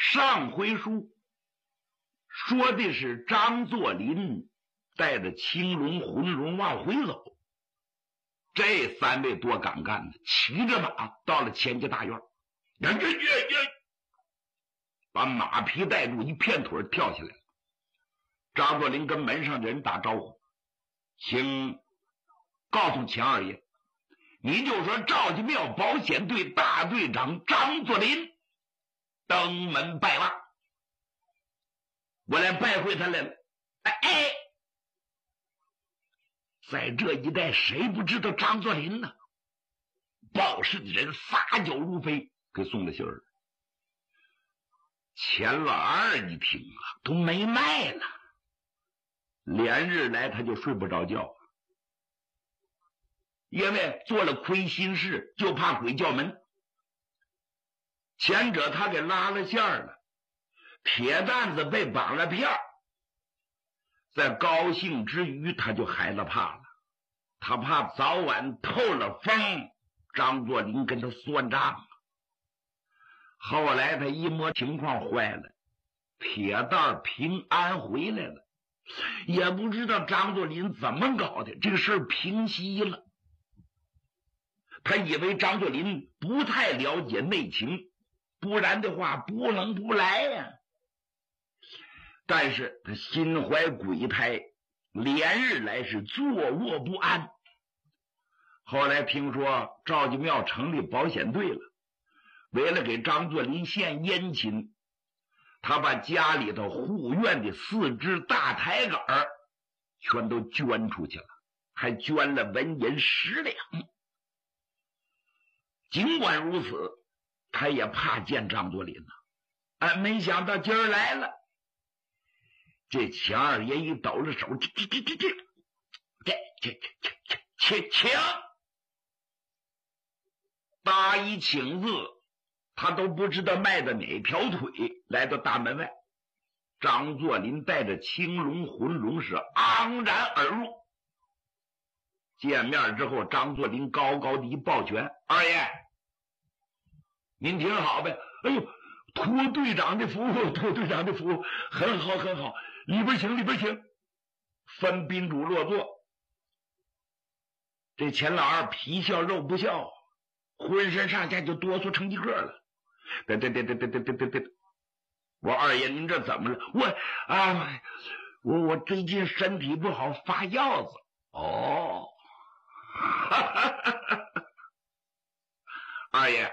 上回书说的是张作霖带着青龙浑龙往回走，这三位多敢干的，骑着马到了钱家大院，把马匹带住，一片腿跳下来了。张作霖跟门上的人打招呼，请告诉钱二爷，你就说赵家庙保险队大队长张作霖登门拜望，我来拜会他来了。在这一带谁不知道张作霖呢？报事的人撒脚如飞，给送了信儿。钱老二一听啊，都没脉了，连日来他就睡不着觉，因为做了亏心事，就怕鬼叫门。前者他给拉了线了，铁担子被绑了片儿，在高兴之余他就害了怕了，他怕早晚透了风，张作霖跟他算账。后来他一摸情况，坏了，铁蛋平安回来了，也不知道张作霖怎么搞的，这个事儿平息了。他以为张作霖不太了解内情，不然的话不能不来呀。但是他心怀鬼胎，连日来是坐卧不安。后来听说赵家庙成立保险队了，为了给张作霖献殷勤，他把家里头护院的4只大台杆全都捐出去了，还捐了纹银10两。尽管如此，他也怕见张作霖呐。没想到今儿来了，这钱二爷一抖了手，请大一请字，他都不知道迈的哪条腿，来到大门外。张作霖带着青龙浑龙是昂然而入。见面之后，张作霖高高的一抱拳：“二爷，您挺好呗。哎呦，托队长的福，托队长的福，很好很好，里边请，里边请。”分宾主落座。这钱老二皮笑肉不笑，浑身上下就哆嗦成一个了。对，我二爷您这怎么了？我最近身体不好，发药子。哦，二爷，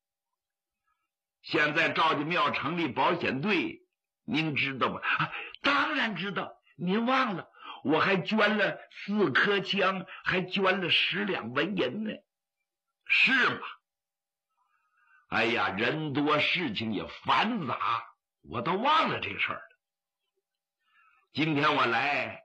现在赵家庙成立保险队，您知道吗？当然知道，您忘了，我还捐了4颗枪，还捐了10两纹银呢。是吗？哎呀，人多事情也繁杂，我都忘了这事儿了。今天我来